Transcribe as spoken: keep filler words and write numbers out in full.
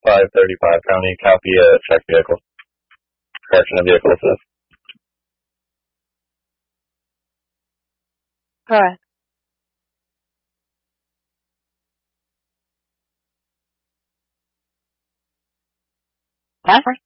five thirty-five County, copy a check vehicle. Correction of vehicle assist. Correct. Passport.